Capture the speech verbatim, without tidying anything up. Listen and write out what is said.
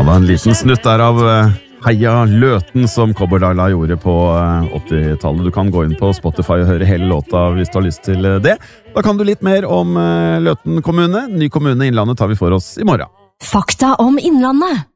Ja, da en liten snutt der av Heia Løten som Cowboy-Laila gjorde på åttitallet. Du kan gå inn på Spotify og høre hele låta hvis du har lyst til det. Da kan du litt mer om Løten kommune. Ny kommune i Innlandet tar vi for oss i morgen. Fakta om Innlandet.